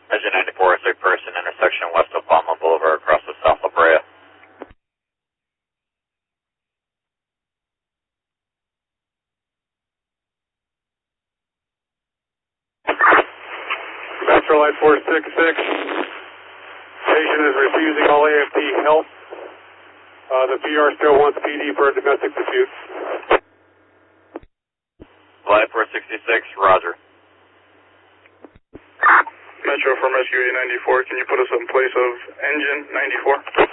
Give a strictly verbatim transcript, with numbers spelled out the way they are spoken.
Engine ninety-four, sick person, intersection west of Palma Boulevard, across the South La Brea. Metro Light four six six, patient is refusing all A F T help. Uh, the P R still wants P D for a domestic dispute. Flight four sixty-six, roger. Metro from Rescue A ninety-four, can you put us in place of engine ninety-four?